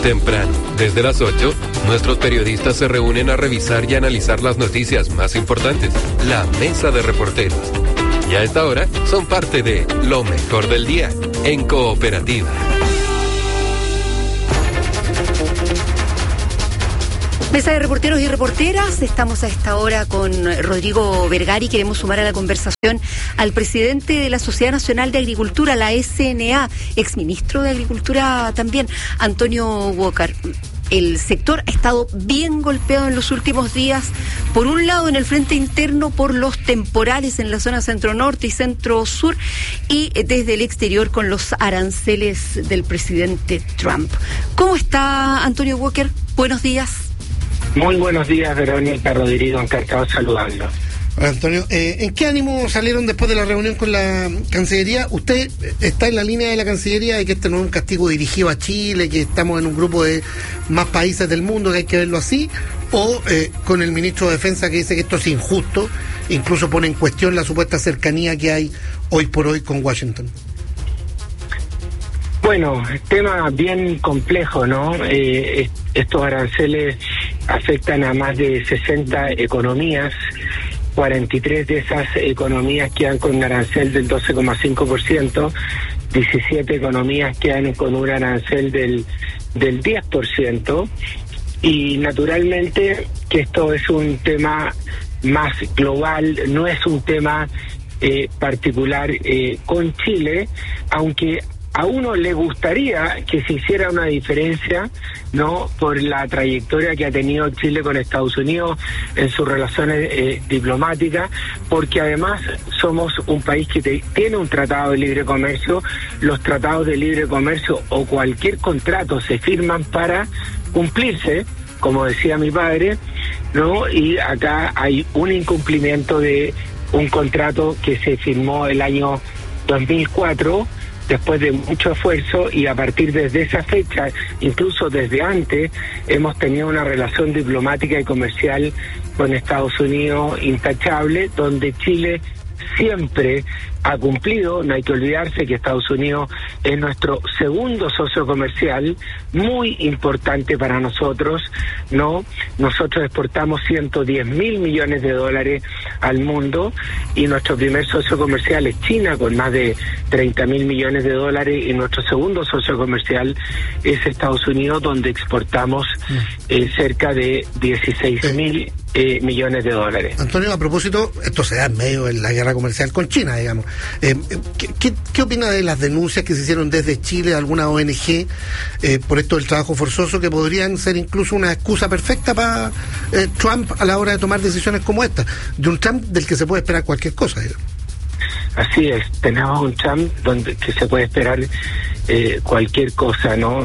Temprano, desde las 8, nuestros periodistas se reúnen a revisar y analizar las noticias más importantes. La Mesa de Reporteros. Y a esta hora son parte de Lo Mejor del Día, en Cooperativa. Mesa de reporteros y reporteras, estamos a esta hora con Rodrigo Vergari. Queremos sumar a la conversación al presidente de la Sociedad Nacional de Agricultura, la SNA, exministro de Agricultura también, Antonio Walker. El sector ha estado bien golpeado en los últimos días, por un lado en el frente interno por los temporales en la zona centro-norte y centro-sur, y desde el exterior con los aranceles del presidente Trump. ¿Cómo está Antonio Walker? Buenos días. Muy buenos días, Verónica, Rodrigo, encantado de saludarlo. Hola, Antonio. ¿En qué ánimo salieron después de la reunión con la Cancillería? ¿Usted está en la línea de la Cancillería de que este no es un castigo dirigido a Chile, que estamos en un grupo de más países del mundo, que hay que verlo así? ¿O con el ministro de Defensa que dice que esto es injusto, incluso pone en cuestión la supuesta cercanía que hay hoy por hoy con Washington? Bueno, tema bien complejo, ¿no? Estos aranceles afectan a más de 60 economías, 43 de esas economías quedan con un arancel del 12,5%, 17 economías quedan con un arancel del 10%, y naturalmente que esto es un tema más global, no es un tema particular con Chile, aunque a uno le gustaría que se hiciera una diferencia, ¿no?, por la trayectoria que ha tenido Chile con Estados Unidos en sus relaciones diplomáticas, porque además somos un país que tiene un tratado de libre comercio. Los tratados de libre comercio o cualquier contrato se firman para cumplirse, como decía mi padre, ¿no? Y acá hay un incumplimiento de un contrato que se firmó el año 2004, después de mucho esfuerzo, y a partir desde esa fecha, incluso desde antes, hemos tenido una relación diplomática y comercial con Estados Unidos intachable, donde Chile siempre ha cumplido. No hay que olvidarse que Estados Unidos es nuestro segundo socio comercial, muy importante para nosotros, ¿no? Nosotros exportamos 110.000 millones de dólares al mundo, y nuestro primer socio comercial es China, con más de 30.000 millones de dólares, y nuestro segundo socio comercial es Estados Unidos, donde exportamos cerca de 16.000 millones de dólares. Antonio, a propósito, esto se da en medio de la guerra comercial con China, digamos. ¿Qué opina de las denuncias que se hicieron desde Chile de alguna ONG por esto del trabajo forzoso, que podrían ser incluso una excusa perfecta para Trump a la hora de tomar decisiones como esta? De un Trump del que se puede esperar cualquier cosa, digamos. Así es, tenemos un Trump que se puede esperar cualquier cosa, ¿no?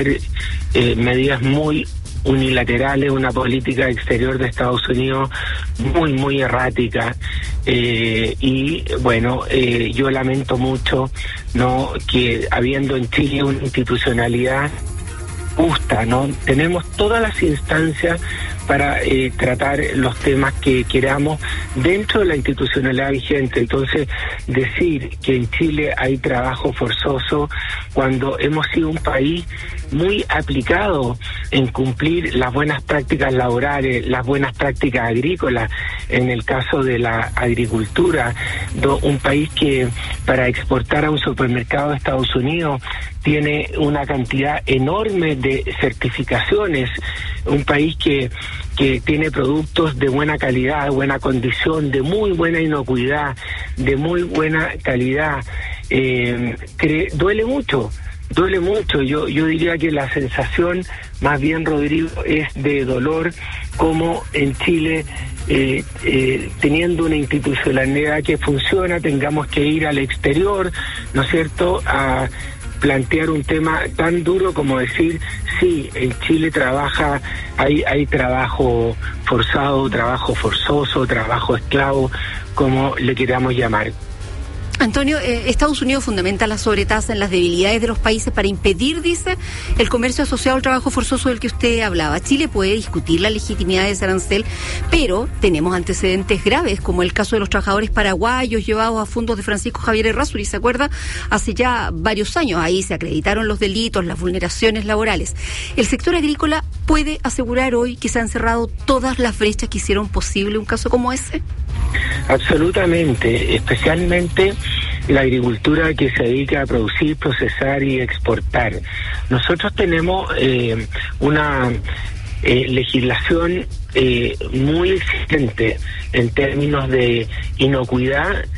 Medidas muy unilaterales, una política exterior de Estados Unidos muy errática, y bueno, yo lamento mucho, ¿no?, que habiendo en Chile una institucionalidad justa, ¿no? Tenemos todas las instancias para tratar los temas que queramos dentro de la institucionalidad vigente. Entonces, decir que en Chile hay trabajo forzoso cuando hemos sido un país muy aplicado en cumplir las buenas prácticas laborales, las buenas prácticas agrícolas, en el caso de la agricultura, un país que para exportar a un supermercado de Estados Unidos tiene una cantidad enorme de certificaciones, un país que tiene productos de buena calidad, de buena condición, de muy buena inocuidad, de muy buena calidad. Duele mucho. Yo diría que la sensación, más bien, Rodrigo, es de dolor, como en Chile, teniendo una institucionalidad que funciona, tengamos que ir al exterior, ¿no es cierto?, a plantear un tema tan duro como decir, sí, en Chile hay trabajo forzado, trabajo forzoso, trabajo esclavo, como le queramos llamar. Antonio, Estados Unidos fundamenta la sobretasa en las debilidades de los países para impedir, dice, el comercio asociado al trabajo forzoso del que usted hablaba. Chile puede discutir la legitimidad de ese arancel, pero tenemos antecedentes graves, como el caso de los trabajadores paraguayos llevados a fondos de Francisco Javier Errázuriz, ¿se acuerda? Hace ya varios años. Ahí se acreditaron los delitos, las vulneraciones laborales. ¿El sector agrícola puede asegurar hoy que se han cerrado todas las brechas que hicieron posible un caso como ese? Absolutamente, especialmente la agricultura que se dedica a producir, procesar y exportar. Nosotros tenemos una legislación muy exigente en términos de inocuidad